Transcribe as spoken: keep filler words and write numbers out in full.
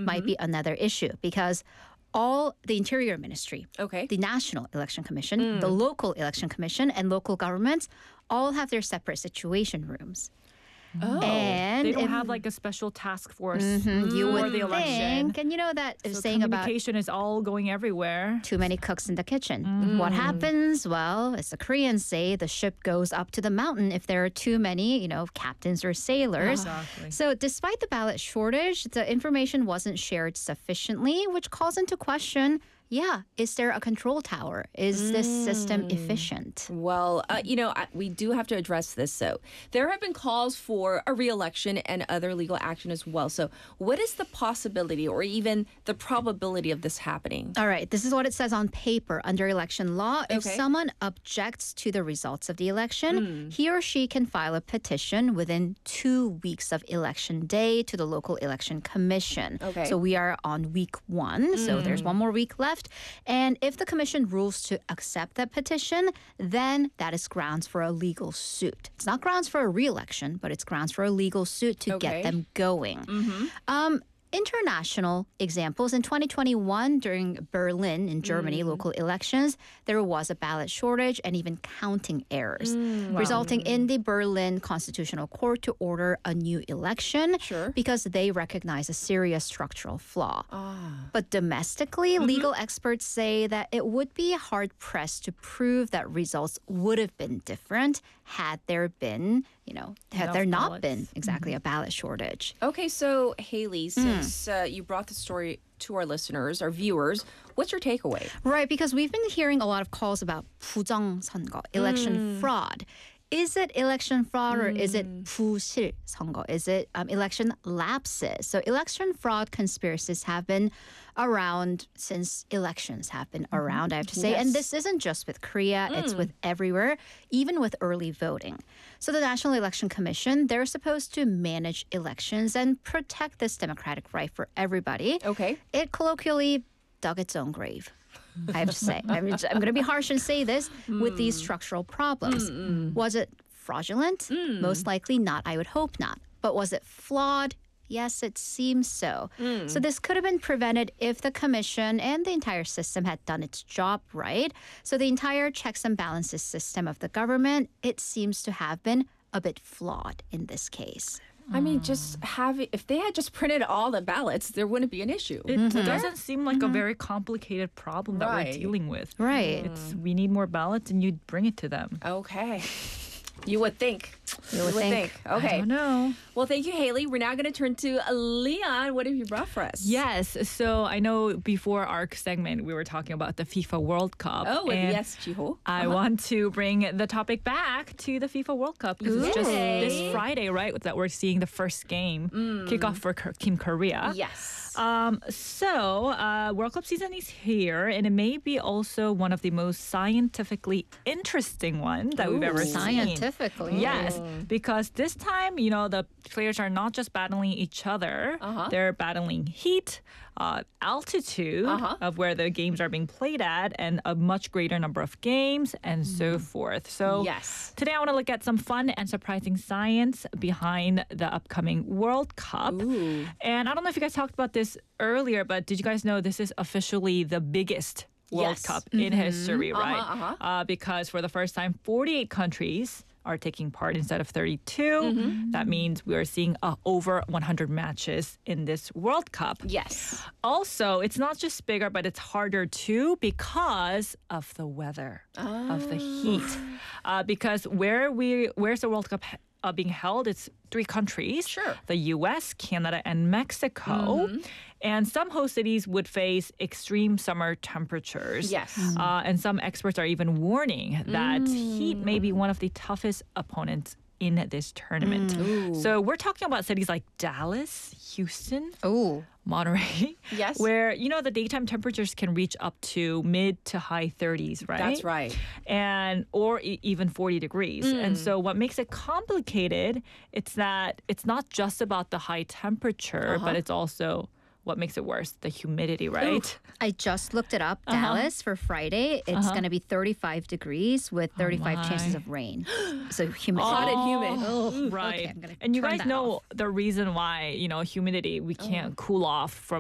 might be another issue because all the Interior Ministry, Okay. the National Election Commission, the local election commission, and local governments all have their separate situation rooms. Oh. And They don't if- have like a special task force you for would the election. think, and you know that So saying about communication is all going everywhere. too many cooks in the kitchen. What happens? Well, as the Koreans say, the ship goes up to the mountain if there are too many, you know, captains or sailors. Exactly. So despite the ballot shortage, the information wasn't shared sufficiently, which calls into question, yeah, is there a control tower? Is this system efficient? Well, uh, you know, I, we do have to address this. So there have been calls for a re-election and other legal action as well. So what is the possibility or even the probability of this happening? All right, this is what it says on paper under election law. If Okay. someone objects to the results of the election, he or she can file a petition within two weeks of election day to the local election commission. Okay. So we are on week one, so there's one more week left. And if the commission rules to accept that petition, then that is grounds for a legal suit. It's not grounds for a re-election, but it's grounds for a legal suit to Okay. get them going. Um, International examples. In twenty twenty-one, during Berlin in Germany local elections, there was a ballot shortage and even counting errors, resulting in the Berlin Constitutional Court to order a new election Sure. because they recognize a serious structural flaw. But domestically, legal experts say that it would be hard-pressed to prove that results would have been different had there been, you know, had Enough there not ballots. been exactly a ballot shortage. Okay, so Haley, since uh, you brought the story to our listeners, our viewers, what's your takeaway? Right, because we've been hearing a lot of calls about 부정 선거, election fraud. Is it election fraud or is it 부실 선거? Is it um, election lapses? So election fraud conspiracies have been around since elections have been around, I have to say. And Yes. this isn't just with Korea, it's with everywhere, even with early voting. So the National Election Commission, they're supposed to manage elections and protect this democratic right for everybody. Okay. It colloquially dug its own grave. I have to say. I'm, I'm going to be harsh and say this with these structural problems. Was it fraudulent? Most likely not. I would hope not. But was it flawed? Yes, it seems so. So this could have been prevented if the commission and the entire system had done its job right. So the entire checks and balances system of the government, it seems to have been a bit flawed in this case. I mean, just have it, if they had just printed all the ballots, there wouldn't be an issue. It doesn't seem like a very complicated problem that Right. we're dealing with. Right. It's we need more ballots and you bring it to them. Okay. You would think. You would think. I Okay. don't know. Well, thank you, Haley. We're now going to turn to Leon. What have you brought for us? Yes. So I know before our segment we were talking about the FIFA World Cup. Oh, with and yes, Jiho. I want to bring the topic back to the FIFA World Cup because it's just Yay. this Friday, right, that we're seeing the first game kick off for K- Team Korea. Yes. Um, so, uh, World Cup season is here, and it may be also one of the most scientifically interesting ones that we've ever seen. Scientifically. Yes, because this time, you know, the players are not just battling each other, Uh-huh. they're battling heat, uh, altitude Uh-huh. of where the games are being played at, and a much greater number of games, and so forth. So, Yes. today I want to look at some fun and surprising science behind the upcoming World Cup. Ooh. And I don't know if you guys talked about this earlier, but did you guys know this is officially the biggest World Yes. Cup in history, right? uh-huh. Uh, because for the first time, forty-eight countries are taking part instead of thirty-two. That means we are seeing uh, over one hundred matches in this World Cup. Yes. Also, it's not just bigger, but it's harder too because of the weather, of the heat. Uh, because where we where's the World Cup uh, being held? It's three countries: Sure. the U S, Canada, and Mexico. And some host cities would face extreme summer temperatures. Yes. Uh, and some experts are even warning that heat may be one of the toughest opponents in this tournament. So we're talking about cities like Dallas, Houston, Oh. Monterey, Yes. where, you know, the daytime temperatures can reach up to mid to high thirties, right? That's right. And or e- even forty degrees. And so what makes it complicated, it's that it's not just about the high temperature, but it's also what makes it worse, the humidity, right? I just looked it up. Dallas for Friday, it's going to be thirty-five degrees with thirty-five my. chances of rain. So humid. Hot and humid. Oh, Right. Okay, I'm gonna and you turn guys that know off. the reason why, you know, humidity, we can't cool off from